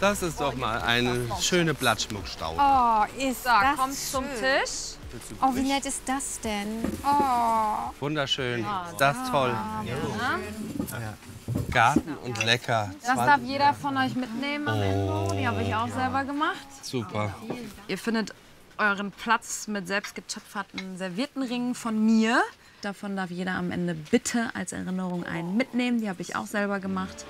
Das ist doch mal eine schöne Blattschmuckstaube. Oh, ist So, das kommt zum schön. Tisch. Oh, wie nett ist das denn? Oh. Wunderschön. Das ist toll. Ja. Garten und lecker. Das darf jeder von euch mitnehmen am Ende. Die habe ich auch selber gemacht. Super. Ihr findet euren Platz mit selbstgetöpferten Serviettenringen von mir. Davon darf jeder am Ende bitte als Erinnerung einen mitnehmen. Die habe ich auch selber gemacht.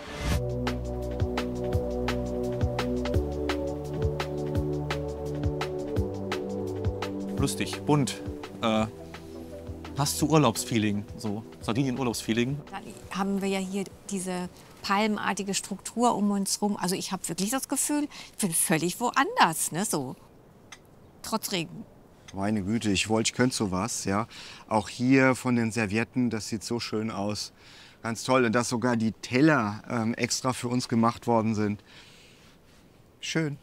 Lustig, bunt. Hast du Urlaubsfeeling, so Sardinien-Urlaubsfeeling? Dann haben wir ja hier diese palmenartige Struktur um uns rum. Also ich habe wirklich das Gefühl, ich bin völlig woanders, ne, so. Trotz Regen. Meine Güte, ich könnte sowas, ja. Auch hier von den Servietten, das sieht so schön aus. Ganz toll. Und dass sogar die Teller extra für uns gemacht worden sind. Schön.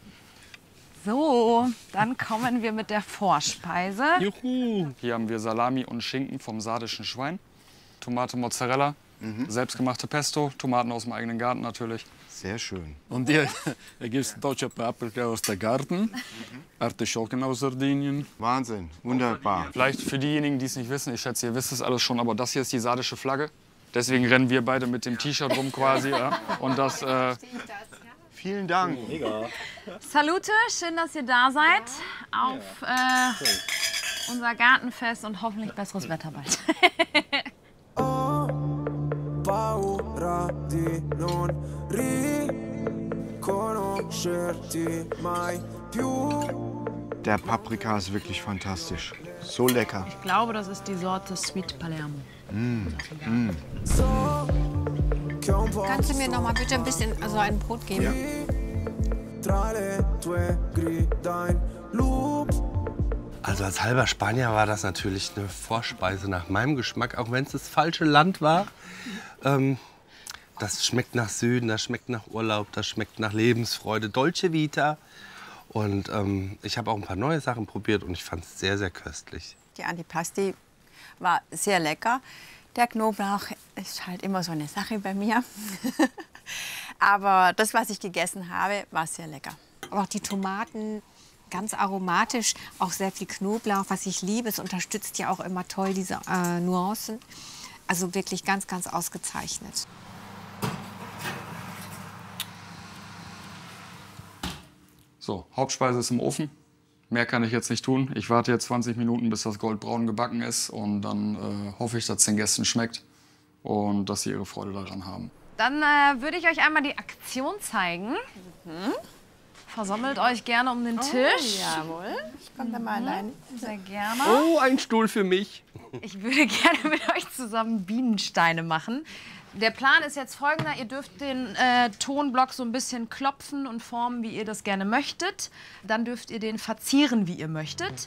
So, dann kommen wir mit der Vorspeise. Juhu. Hier haben wir Salami und Schinken vom sardischen Schwein, Tomate Mozzarella, selbstgemachte Pesto, Tomaten aus dem eigenen Garten natürlich. Sehr schön. Und hier gibt es deutsche Paprika aus der Garten, Artischocken aus Sardinien. Wahnsinn, wunderbar. Vielleicht für diejenigen, die es nicht wissen, ich schätze, ihr wisst es alles schon, aber das hier ist die sardische Flagge. Deswegen rennen wir beide mit dem T-Shirt rum quasi. Ja. Und das, Vielen Dank. Salute, schön, dass ihr da seid. Auf unser Gartenfest und hoffentlich besseres Wetter bald. Paura di non riconoscerti mai più. Der Paprika ist wirklich fantastisch. So lecker. Ich glaube, das ist die Sorte Sweet Palermo. Kannst du mir noch mal bitte ein bisschen, also ein Brot geben? Ja. Tra le tue grida in loop. Also als halber Spanier war das natürlich eine Vorspeise nach meinem Geschmack, auch wenn es das falsche Land war. Das schmeckt nach Süden, das schmeckt nach Urlaub, das schmeckt nach Lebensfreude, Dolce Vita. Und ich habe auch ein paar neue Sachen probiert und ich fand es sehr, sehr köstlich. Die Antipasti war sehr lecker. Der Knoblauch ist halt immer so eine Sache bei mir. Aber das, was ich gegessen habe, war sehr lecker. Aber auch die Tomaten, ganz aromatisch, auch sehr viel Knoblauch, was ich liebe. Es unterstützt ja auch immer toll diese Nuancen. Also wirklich ganz, ganz ausgezeichnet. so, Hauptspeise ist im Ofen. Mehr kann ich jetzt nicht tun. Ich warte jetzt 20 Minuten, bis das goldbraun gebacken ist. Und dann hoffe ich, dass es den Gästen schmeckt und dass sie ihre Freude daran haben. Dann würde ich euch einmal die Aktion zeigen. Versammelt euch gerne um den Tisch. Jawohl, ich komme da mal allein. Sehr gerne. Oh, ein Stuhl für mich. Ich würde gerne mit euch zusammen Bienensteine machen. Der Plan ist jetzt folgender. Ihr dürft den Tonblock so ein bisschen klopfen und formen, wie ihr das gerne möchtet. Dann dürft ihr den verzieren, wie ihr möchtet.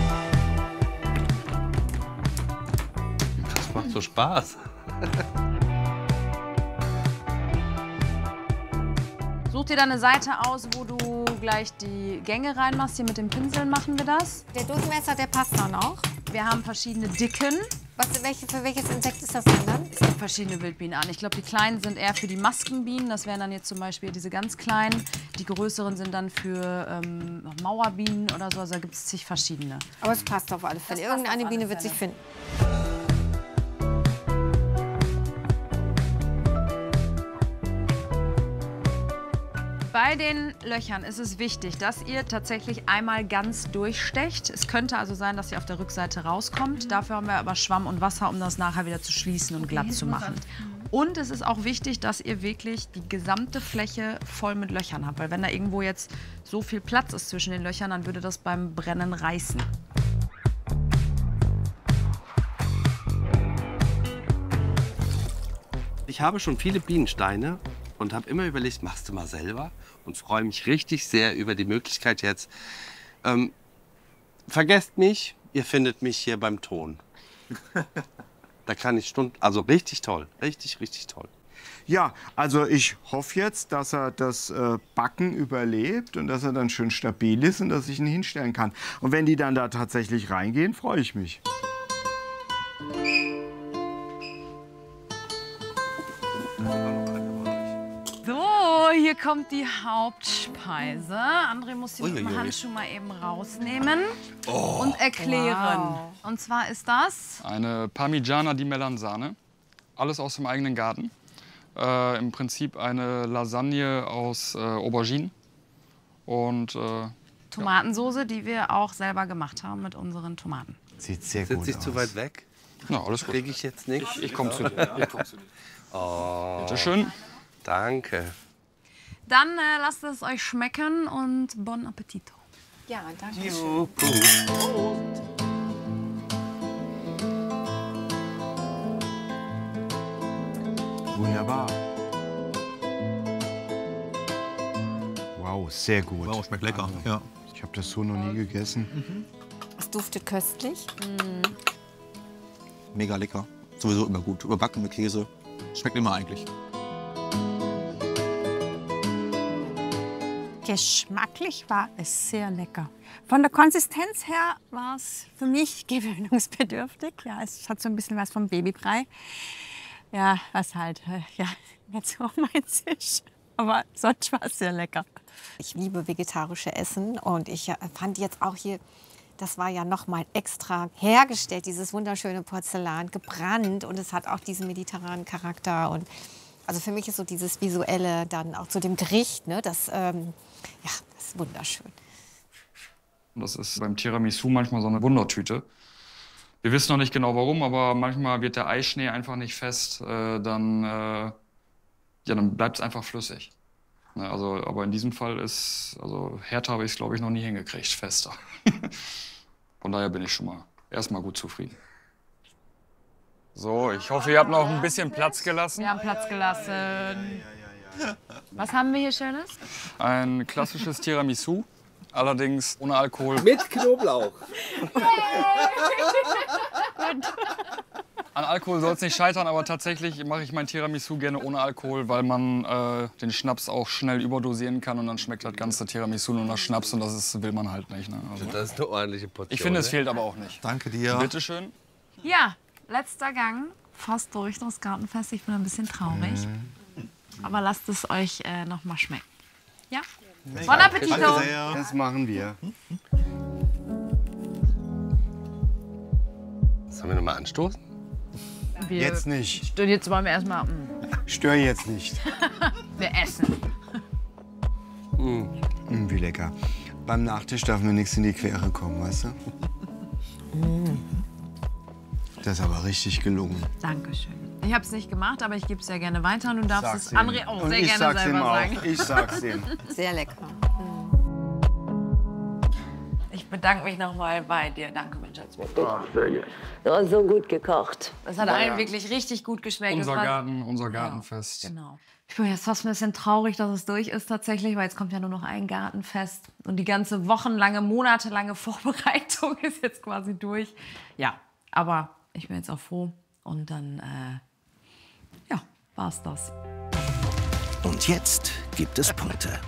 Das macht so Spaß. Such dir dann eine Seite aus, wo du gleich die Gänge reinmachst. Hier mit dem Pinsel machen wir das. Der Durchmesser, der passt dann auch. Wir haben verschiedene Dicken. Für welches Insekt ist das denn dann? Es gibt verschiedene Wildbienen an. Ich glaube, die kleinen sind eher für die Maskenbienen. Das wären dann jetzt zum Beispiel diese ganz kleinen. Die größeren sind dann für Mauerbienen oder so. Also da gibt es zig verschiedene. Aber es passt auf alle Fälle. Irgendeine Biene wird sich finden. Bei den Löchern ist es wichtig, dass ihr tatsächlich einmal ganz durchstecht. Es könnte also sein, dass ihr auf der Rückseite rauskommt. Dafür haben wir aber Schwamm und Wasser, um das nachher wieder zu schließen und glatt zu machen. Und es ist auch wichtig, dass ihr wirklich die gesamte Fläche voll mit Löchern habt. Weil wenn da irgendwo jetzt so viel Platz ist zwischen den Löchern, dann würde das beim Brennen reißen. Ich habe schon viele Bienensteine und habe immer überlegt, machst du mal selber? Und freue mich richtig sehr über die Möglichkeit jetzt. Vergesst mich, ihr findet mich hier beim Ton. Da kann ich Stunden, also richtig toll, richtig, richtig toll. Ja, also ich hoffe jetzt, dass er das Backen überlebt und dass er dann schön stabil ist und dass ich ihn hinstellen kann. Und wenn die dann da tatsächlich reingehen, freue ich mich. So, hier Hier kommt die Hauptspeise. André muss den Handschuh mal eben rausnehmen und erklären. Wow. Und zwar ist das... Eine Parmigiana di Melanzane. Alles aus dem eigenen Garten. Im Prinzip eine Lasagne aus Auberginen. Und Tomatensoße, die wir auch selber gemacht haben mit unseren Tomaten. Sieht sehr gut aus. Sitze ich zu weit weg? ja, alles gut. Kriege ich jetzt nicht? Ich komme zu dir. Bitte schön. Danke. Dann lasst es euch schmecken und bon appetito. Ja, danke. Wunderbar. Wow, sehr gut. Wow, schmeckt lecker. Ja. Ich habe das so noch nie gegessen. Es duftet köstlich. Mega lecker. Sowieso immer gut. Überbacken mit Käse. Schmeckt immer eigentlich. Geschmacklich war es sehr lecker. Von der Konsistenz her war es für mich gewöhnungsbedürftig. Ja, es hat so ein bisschen was vom Babybrei. Ja, was halt nicht so meins ist. Aber sonst war es sehr lecker. Ich liebe vegetarische Essen und ich fand jetzt auch hier, das war ja noch mal extra hergestellt, dieses wunderschöne Porzellan, gebrannt und es hat auch diesen mediterranen Charakter. Und also für mich ist so dieses Visuelle dann auch zu dem Gericht, ne, das ist wunderschön. Das ist beim Tiramisu manchmal so eine Wundertüte. Wir wissen noch nicht genau warum, aber manchmal wird der Eischnee einfach nicht fest. Dann bleibt es einfach flüssig. Ne, aber in diesem Fall ist, härter habe ich es, glaube ich, noch nie hingekriegt, fester. Von daher bin ich schon mal erstmal gut zufrieden. So, ich hoffe, ihr habt noch ein bisschen Platz gelassen. Wir haben Platz gelassen. Was haben wir hier Schönes? Ein klassisches Tiramisu, allerdings ohne Alkohol. Mit Knoblauch. An Alkohol soll es nicht scheitern, aber tatsächlich mache ich mein Tiramisu gerne ohne Alkohol, weil man den Schnaps auch schnell überdosieren kann und dann schmeckt das ganze Tiramisu nur nach Schnaps und will man halt nicht. Ne? Also, Das ist eine ordentliche Portion. ich finde, es fehlt aber auch nicht. Danke dir. Bitte schön. Ja, letzter Gang. Fast durch das Gartenfest. Ich bin ein bisschen traurig. Aber lasst es euch noch mal schmecken. Ja? Bon Appetito! Danke sehr. Das machen wir. Sollen wir noch mal anstoßen? Jetzt nicht. Jetzt wollen wir erstmal. Stör jetzt nicht. Wir essen. Wie lecker. Beim Nachtisch darf mir nichts in die Quere kommen, weißt du? Das ist aber richtig gelungen. Dankeschön. Ich habe es nicht gemacht, aber ich gebe es sehr gerne weiter. Und du darfst Sag's es ihm. André auch Und sehr ich gerne sag's ihm selber auch. sagen. Ich sag's ihm. Sehr lecker. Ich bedanke mich nochmal bei dir. Danke, mein Schatz. Du hast so gut gekocht. Das hat allen wirklich richtig gut geschmeckt. Unser Das war- Garten, unser Gartenfest. Genau. Ich bin jetzt fast ein bisschen traurig, dass es durch ist tatsächlich, weil jetzt kommt ja nur noch ein Gartenfest. Und die ganze wochenlange, monatelange Vorbereitung ist jetzt quasi durch. Ja, aber ich bin jetzt auch froh. Und dann, war's das. Und jetzt gibt es Punkte.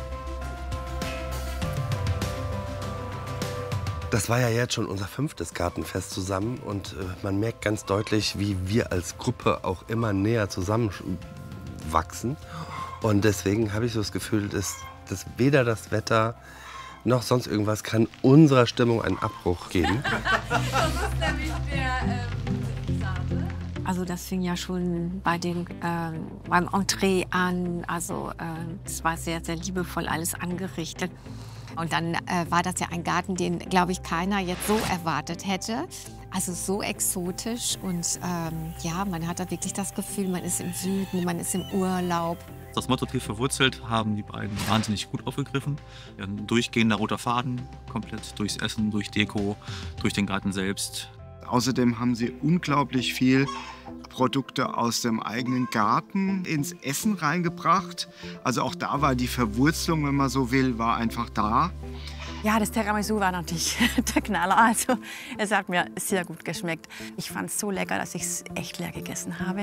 Das war ja jetzt schon unser 5. Gartenfest zusammen und man merkt ganz deutlich, wie wir als Gruppe auch immer näher zusammenwachsen. Und deswegen habe ich so das Gefühl, dass weder das Wetter noch sonst irgendwas kann unserer Stimmung einen Abbruch geben. Das ist nämlich der Also das fing ja schon beim Entree an. Also es war sehr, sehr liebevoll alles angerichtet. Und dann war das ja ein Garten, den, glaube ich, keiner jetzt so erwartet hätte. Also so exotisch und man hat da wirklich das Gefühl, man ist im Süden, man ist im Urlaub. Das Motto tief verwurzelt haben die beiden wahnsinnig gut aufgegriffen. Ein durchgehender roter Faden, komplett durchs Essen, durch Deko, durch den Garten selbst. Außerdem haben sie unglaublich viel Produkte aus dem eigenen Garten ins Essen reingebracht. Also auch da war die Verwurzelung, wenn man so will, war einfach da. Ja, das Tiramisu war natürlich der Knaller. Also, es hat mir sehr gut geschmeckt. Ich fand es so lecker, dass ich es echt leer gegessen habe.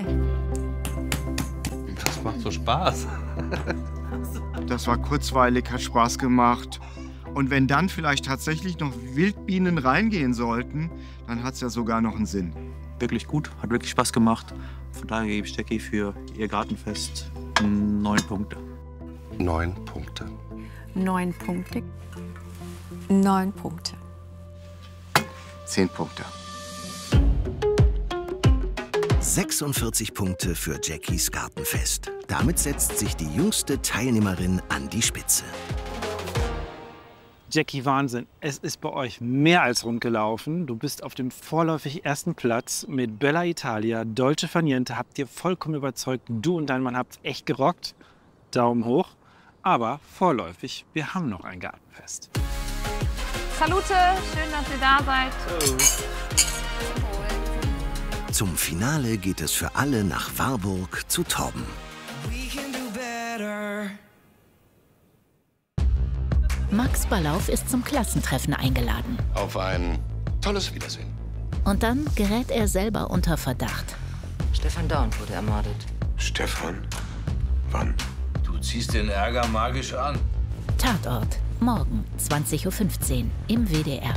Das macht so Spaß. Das war kurzweilig, hat Spaß gemacht. Und wenn dann vielleicht tatsächlich noch Wildbienen reingehen sollten, dann hat es ja sogar noch einen Sinn. Wirklich gut, hat wirklich Spaß gemacht. Von daher gebe ich Stecki für ihr Gartenfest 9 Punkte. 9 Punkte. 9 Punkte. 9 Punkte. 10 Punkte. 46 Punkte für Jackies Gartenfest. Damit setzt sich die jüngste Teilnehmerin an die Spitze. Jackie, Wahnsinn. Es ist bei euch mehr als rund gelaufen. Du bist auf dem vorläufig ersten Platz mit Bella Italia. Dolce Far Niente habt ihr vollkommen überzeugt. Du und dein Mann habt echt gerockt. Daumen hoch. Aber vorläufig, wir haben noch ein Gartenfest. Salute, schön, dass ihr da seid. Zum Finale geht es für alle nach Warburg zu Torben. Max Ballauf ist zum Klassentreffen eingeladen. Auf ein tolles Wiedersehen. Und dann gerät er selber unter Verdacht. Stefan Daun wurde ermordet. Stefan? Wann? Du ziehst den Ärger magisch an. Tatort. Morgen, 20:15 Uhr im WDR.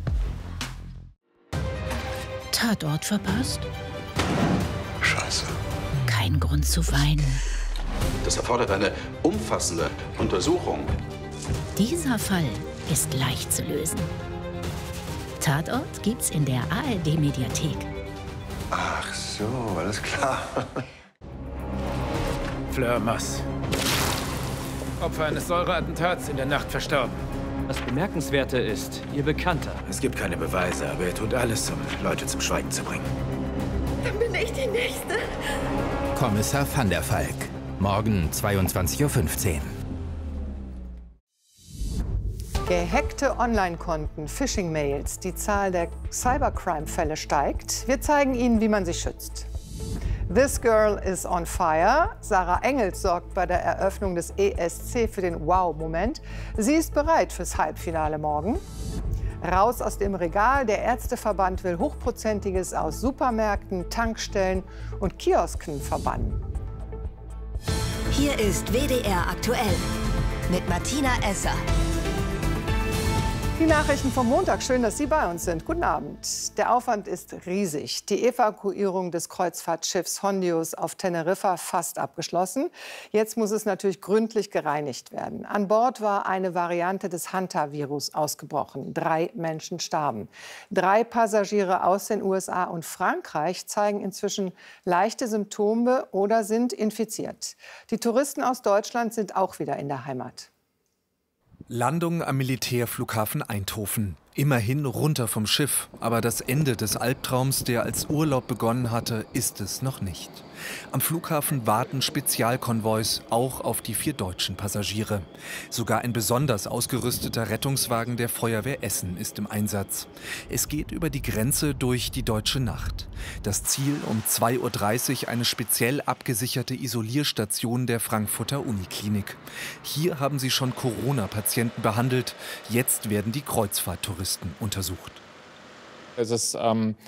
Tatort verpasst? Scheiße. Kein Grund zu weinen. Das erfordert eine umfassende Untersuchung. Dieser Fall ist leicht zu lösen. Tatort gibt's in der ARD-Mediathek. Ach so, alles klar. Fleur Mass. Opfer eines Säureattentats in der Nacht verstorben. Das Bemerkenswerte ist, ihr Bekannter. Es gibt keine Beweise, aber er tut alles, um Leute zum Schweigen zu bringen. Dann bin ich die Nächste. Kommissar van der Valk. Morgen 22:15 Uhr. Gehackte Online-Konten, Phishing-Mails, die Zahl der Cybercrime-Fälle steigt. Wir zeigen Ihnen, wie man sich schützt. This Girl is on Fire. Sarah Engels sorgt bei der Eröffnung des ESC für den Wow-Moment. Sie ist bereit fürs Halbfinale morgen. Raus aus dem Regal. Der Ärzteverband will Hochprozentiges aus Supermärkten, Tankstellen und Kiosken verbannen. Hier ist WDR aktuell mit Martina Esser. Die Nachrichten vom Montag. Schön, dass Sie bei uns sind. Guten Abend. Der Aufwand ist riesig. Die Evakuierung des Kreuzfahrtschiffs Hondius auf Teneriffa fast abgeschlossen. Jetzt muss es natürlich gründlich gereinigt werden. An Bord war eine Variante des Hantavirus ausgebrochen. 3 Menschen starben. 3 Passagiere aus den USA und Frankreich zeigen inzwischen leichte Symptome oder sind infiziert. Die Touristen aus Deutschland sind auch wieder in der Heimat. Landung am Militärflughafen Eindhoven. Immerhin runter vom Schiff. Aber das Ende des Albtraums, der als Urlaub begonnen hatte, ist es noch nicht. Am Flughafen warten Spezialkonvois auch auf die 4 deutschen Passagiere. Sogar ein besonders ausgerüsteter Rettungswagen der Feuerwehr Essen ist im Einsatz. Es geht über die Grenze durch die deutsche Nacht. Das Ziel um 2:30 Uhr eine speziell abgesicherte Isolierstation der Frankfurter Uniklinik. Hier haben sie schon Corona-Patienten behandelt. Jetzt werden die Kreuzfahrttouristen untersucht. Es ist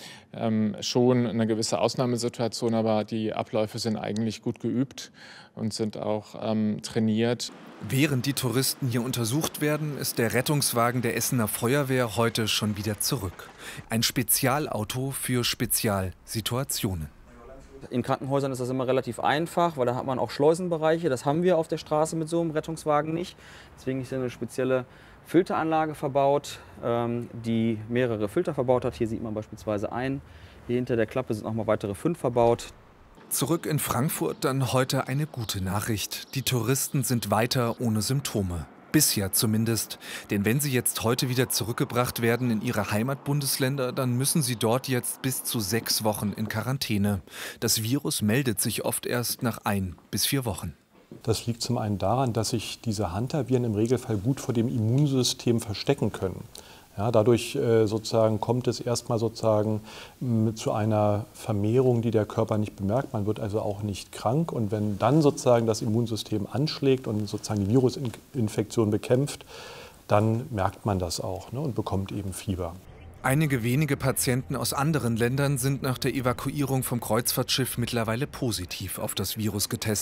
schon eine gewisse Ausnahmesituation, aber die Abläufe sind eigentlich gut geübt und sind auch trainiert. Während die Touristen hier untersucht werden, ist der Rettungswagen der Essener Feuerwehr heute schon wieder zurück. Ein Spezialauto für Spezialsituationen. In Krankenhäusern ist das immer relativ einfach, weil da hat man auch Schleusenbereiche. Das haben wir auf der Straße mit so einem Rettungswagen nicht. Deswegen ist hier eine spezielle Filteranlage verbaut, die mehrere Filter verbaut hat. Hier sieht man beispielsweise einen. Hier hinter der Klappe sind noch mal weitere 5 verbaut. Zurück in Frankfurt dann heute eine gute Nachricht. Die Touristen sind weiter ohne Symptome. Bisher zumindest. Denn wenn sie jetzt heute wieder zurückgebracht werden in ihre Heimatbundesländer, dann müssen sie dort jetzt bis zu 6 Wochen in Quarantäne. Das Virus meldet sich oft erst nach 1 bis 4 Wochen. Das liegt zum einen daran, dass sich diese Hantaviren im Regelfall gut vor dem Immunsystem verstecken können. Ja, dadurch sozusagen kommt es erstmal sozusagen zu einer Vermehrung, die der Körper nicht bemerkt. Man wird also auch nicht krank. Und wenn dann sozusagen das Immunsystem anschlägt und sozusagen die Virusinfektion bekämpft, dann merkt man das auch, ne, und bekommt eben Fieber. Einige wenige Patienten aus anderen Ländern sind nach der Evakuierung vom Kreuzfahrtschiff mittlerweile positiv auf das Virus getestet.